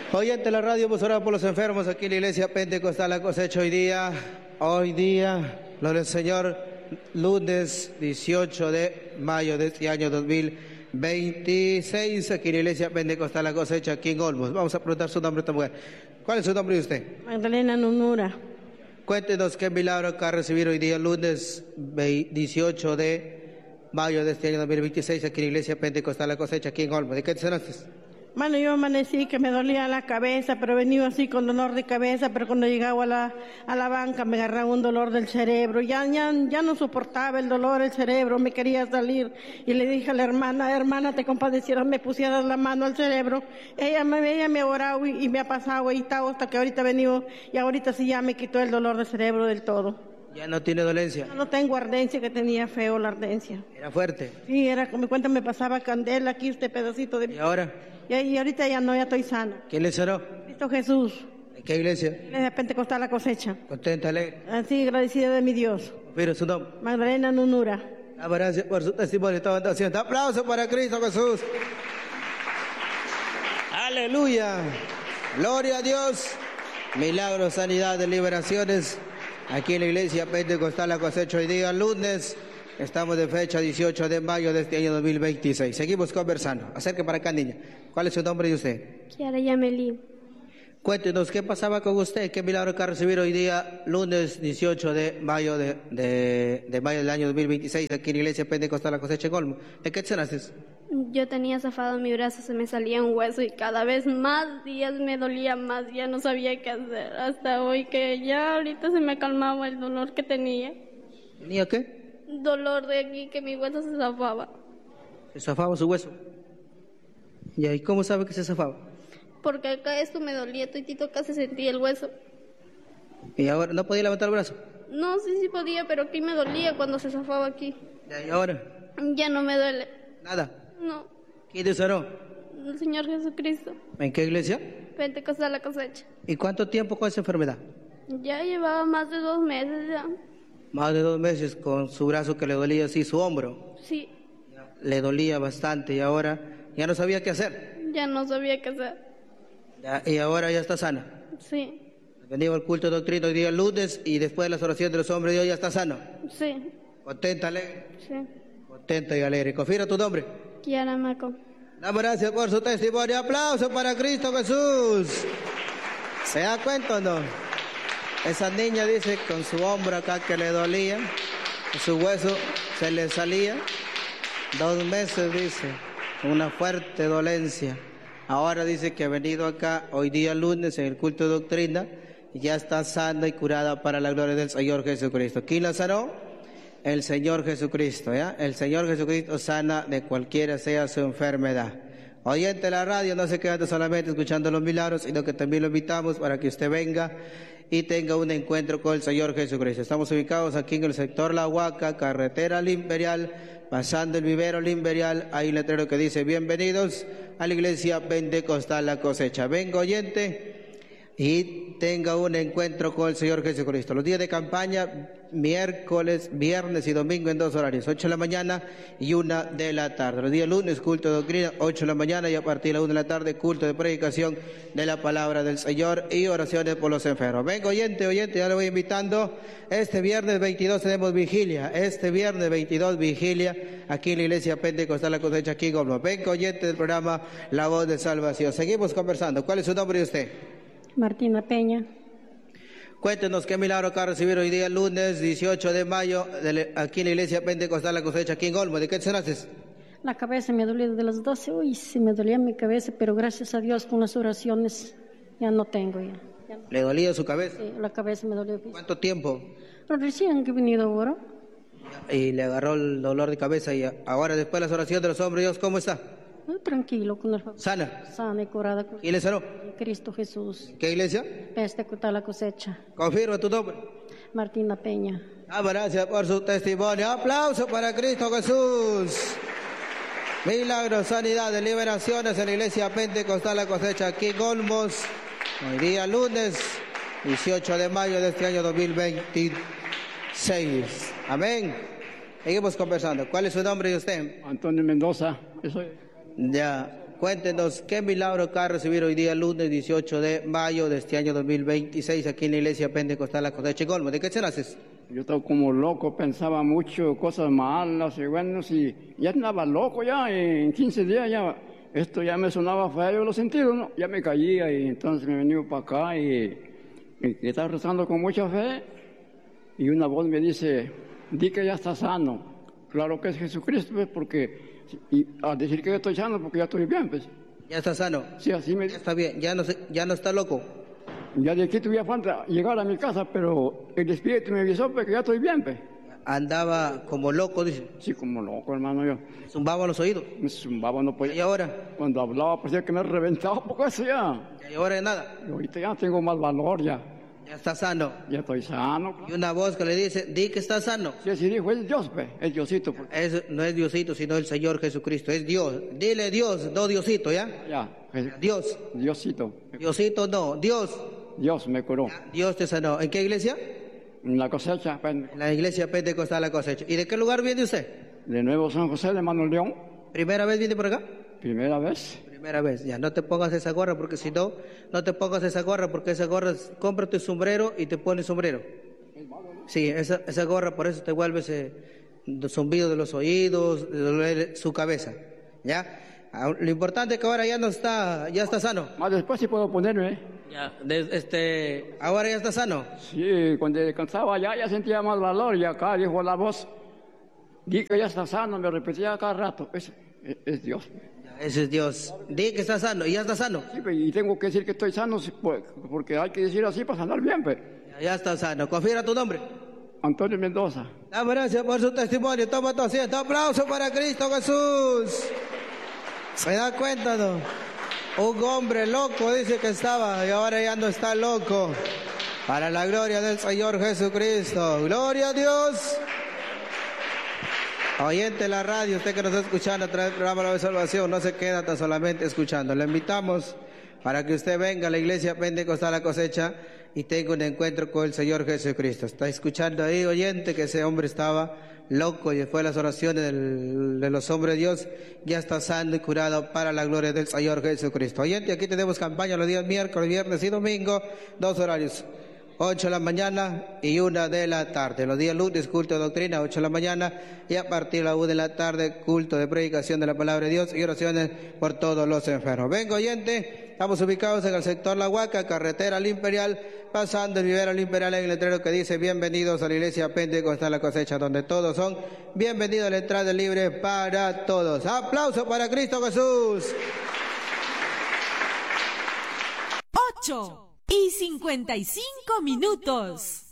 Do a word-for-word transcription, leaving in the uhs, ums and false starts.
Oyente de la radio, vamos a orar por los enfermos aquí en la iglesia Pentecostal La Cosecha hoy día. Hoy día, lo del Señor, lunes dieciocho de mayo de este año dos mil veintiséis, aquí en la iglesia Pentecostal La Cosecha, aquí en Olmos. Vamos a preguntar su nombre a esta mujer. ¿Cuál es su nombre de usted? Magdalena Nunura. Cuéntenos qué milagro acaba de recibir hoy día, lunes dieciocho de mayo de este año dos mil veintiséis, aquí en la iglesia Pentecostal La Cosecha, aquí en Olmos. ¿De qué te sanaste? Bueno, yo amanecí que me dolía la cabeza, pero venía así con dolor de cabeza, pero cuando llegaba a la, a la banca me agarraba un dolor del cerebro. Ya, ya, ya no soportaba el dolor, el cerebro, me quería salir. Y le dije a la hermana, hermana, te compadeciera, me pusieras la mano al cerebro. Ella me, ella me ha orado y, y me ha pasado y tal, hasta que ahorita he venido, y ahorita sí ya me quitó el dolor del cerebro del todo. ¿Ya no tiene dolencia? No, no tengo ardencia, que tenía feo la ardencia. ¿Era fuerte? Sí, era, como me cuenta, me pasaba candela aquí, este pedacito de... ¿Y ahora? Y, y ahorita ya no, ya estoy sana. ¿Quién le sanó? Cristo Jesús. ¿En qué iglesia? Iglesia Pentecostal La Cosecha. Contenta, alegre. Así, agradecida de mi Dios. Mira su nombre. Magdalena Nunura. Gracias por su testimonio. Estaban haciendo aplauso para Cristo Jesús. Aleluya. Gloria a Dios. Milagros, sanidades, liberaciones. Aquí en la iglesia Pentecostal La Cosecha hoy día, lunes. Estamos de fecha dieciocho de mayo de este año dos mil veintiséis. Seguimos conversando. Acerque para acá, niña. ¿Cuál es su nombre de usted? Kiara Yameli. Cuéntenos, ¿qué pasaba con usted? ¿Qué milagro que ha recibido hoy día, lunes dieciocho de mayo de, de, de mayo del año dos mil veintiséis, aquí en la iglesia Pentecostal La Cosecha en Olmo? ¿De qué te sanaste? Yo tenía zafado mi brazo, se me salía un hueso y cada vez más días me dolía más, ya no sabía qué hacer. Hasta hoy que ya ahorita se me calmaba el dolor que tenía. ¿Tenía qué? Dolor de aquí, que mi hueso se zafaba. ¿Se zafaba su hueso? ¿Y ahí cómo sabe que se zafaba? Porque acá esto me dolía, todito acá se sentía el hueso. ¿Y ahora no podía levantar el brazo? No, sí, sí podía, pero aquí me dolía cuando se zafaba aquí. ¿Y ahora? Ya no me duele. ¿Nada? No. ¿Quién te sanó? El Señor Jesucristo. ¿En qué iglesia? Pentecostal La Cosecha. ¿Y cuánto tiempo con esa enfermedad? Ya llevaba más de dos meses ya. Más de dos meses con su brazo que le dolía así, su hombro. Sí. Le dolía bastante y ahora ya no sabía qué hacer. Ya no sabía qué hacer. Ya, y ahora ya está sana. Sí. Venimos al culto de doctrina hoy día lunes y después de las oraciones de los hombres de hoy ya está sano. Sí. Contenta, alegre. Sí. Contenta y alegre. Confirma tu nombre. Kiara Maco. Damos gracias por su testimonio. Aplauso para Cristo Jesús. ¿Se da cuenta o no? Esa niña dice con su hombro acá que le dolía, su hueso se le salía. Dos meses dice, una fuerte dolencia. Ahora dice que ha venido acá hoy día lunes en el culto de doctrina y ya está sana y curada para la gloria del Señor Jesucristo. ¿Quién la sanó? El Señor Jesucristo, ¿ya? El Señor Jesucristo sana de cualquiera sea su enfermedad. Oyente de la radio, no se quede solamente escuchando los milagros, sino que también lo invitamos para que usted venga y tenga un encuentro con el Señor Jesucristo. Estamos ubicados aquí en el sector La Huaca, carretera al Imperial, pasando el vivero al Imperial. Hay un letrero que dice: bienvenidos a la iglesia Pentecostal La Cosecha. Venga, oyente, y tenga un encuentro con el Señor Jesucristo. Los días de campaña, miércoles, viernes y domingo en dos horarios, ocho de la mañana y una de la tarde. Los días lunes, culto de doctrina, ocho de la mañana, y a partir de la una de la tarde, culto de predicación de la palabra del Señor y oraciones por los enfermos. Venga, oyente, oyente, ya le voy invitando. Este viernes veintidós tenemos vigilia. Este viernes veintidós, vigilia aquí en la iglesia Pentecostal La Cosecha, aquí en Olmo. Venga, oyente del programa La Voz de Salvación. Seguimos conversando. ¿Cuál es su nombre de usted? Martina Peña. Cuéntenos qué milagro acaba de recibir hoy día, lunes dieciocho de mayo, de, aquí en la iglesia Pentecostal La Cosecha, aquí en Olmo. ¿De qué te sanaste? La cabeza me dolía desde las doce. Uy, sí me dolía mi cabeza, pero gracias a Dios con las oraciones ya no tengo ya. ya no. ¿Le dolía su cabeza? Sí, la cabeza me dolía. ¿Cuánto tiempo? Pero recién que he venido ahora. Y le agarró el dolor de cabeza y ahora después de las oraciones de los hombres, Dios, ¿cómo está? Muy tranquilo con el favor. ¿Sana? Sana y curada. ¿Quién le sanó? Jesús. ¿Qué iglesia? Pentecostal La Cosecha. Confirma tu nombre. Martina Peña. Ah, gracias por su testimonio. Aplauso para Cristo Jesús. Milagros, sanidades, liberaciones en la iglesia Pentecostal La Cosecha, aquí en Olmos. Hoy día lunes dieciocho de mayo de este año dos mil veintiséis. Amén. Seguimos conversando. ¿Cuál es su nombre de usted? Antonio Mendoza. Yo soy... Ya. cuéntenos qué milagro acaba de recibir hoy día, lunes dieciocho de mayo de este año dos mil veintiséis, aquí en la Iglesia Pentecostal La Cosecha en Olmo. ¿De qué se naces? Yo estaba como loco, pensaba mucho, cosas malas, y bueno, si ya andaba loco ya, en quince días ya, esto ya me sonaba feo los sentidos, ¿no? Ya me caía y entonces me venía para acá y, y estaba rezando con mucha fe y una voz me dice, di que ya está sano. Claro que es Jesucristo, pues, porque, y a decir que yo estoy sano porque ya estoy bien, pues. ¿Ya está sano? Sí, así me Ya dice. está bien, ya no, se- ya no está loco. Ya de aquí tuviera falta llegar a mi casa, pero el Espíritu me avisó pues, que ya estoy bien, pues. Andaba como loco, dice. Sí, como loco, hermano, yo. Zumbaba los oídos. Me zumbaba, no ¿Y podía. ahora? Cuando hablaba parecía que me reventaba un poco eso ya. ¿Y ahora de nada? Y ahorita ya tengo más valor ya. Ya está sano. Ya estoy sano. Y una voz que le dice, di que está sano. Sí, así dijo, es Dios, pues. Es Diosito. Pues. Es, no es Diosito, sino el Señor Jesucristo. Es Dios. Dile Dios, no Diosito, ¿ya? Ya, Jes- Dios. Diosito. Diosito no, Dios. Dios me curó. Dios te sanó. ¿En qué iglesia? En la cosecha, pues, En la iglesia Pentecostal La Cosecha. ¿Y de qué lugar viene usted? de nuevo San José de Manuel León. ¿Primera vez viene por acá? Primera vez. Primera vez. Ya, no te pongas esa gorra porque si no, no te pongas esa gorra porque esa gorra, es- cómprate sombrero y te pones sombrero. Sí, esa, esa gorra por eso te vuelves eh, zumbido de los oídos, de doler su cabeza. ¿Ya? Ah, lo importante es que ahora ya no está, ya está sano. Más después sí puedo ponerme. ¿eh? Ya, de- este, ahora ya está sano. Sí, cuando descansaba allá ya sentía más valor y acá dijo la voz, di que ya está sano, me repetía cada rato, es, es, es Dios. Ya, ese es Dios. Di que está sano y ya está sano. Sí, pues, y tengo que decir que estoy sano sí, pues, porque hay que decir así para sanar bien, pues. Ya, ya está sano. Confía tu nombre. Antonio Mendoza. Damos gracias por su testimonio. Toma tu asiento. Aplauso para Cristo Jesús. ¿Se da cuenta, no? Un hombre loco dice que estaba y ahora ya no está loco. Para la gloria del Señor Jesucristo. Gloria a Dios. Oyente de la radio, usted que nos está escuchando a través del programa La Salvación, no se queda tan solamente escuchando. Le invitamos para que usted venga a la iglesia Pentecostal La Cosecha y tenga un encuentro con el Señor Jesucristo. Está escuchando ahí, oyente, que ese hombre estaba loco y después de las oraciones del- de los hombres de Dios ya está sano y curado para la gloria del Señor Jesucristo. Oyente, aquí tenemos campaña los días miércoles, viernes y domingo, dos horarios. ocho de la mañana y una de la tarde. Los días lunes, culto de doctrina, ocho de la mañana y a partir de la una de la tarde, culto de predicación de la palabra de Dios y oraciones por todos los enfermos. Vengo, oyente, estamos ubicados en el sector La Huaca, carretera al Imperial, pasando el vivero al Imperial en el letrero que dice bienvenidos a la iglesia Pentecostal La Cosecha, donde todos son bienvenidos a la entrada libre para todos. Aplauso para Cristo Jesús. ocho y cincuenta y cinco minutos.